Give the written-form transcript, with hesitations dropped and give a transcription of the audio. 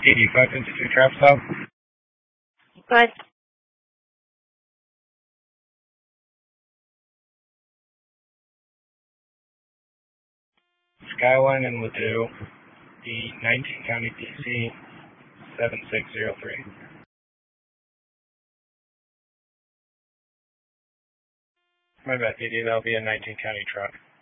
PD 552 trap stop. Go ahead. Skyline and Ladue, the 19 County DC 7603. My bad, PD, that'll be a 19 County truck.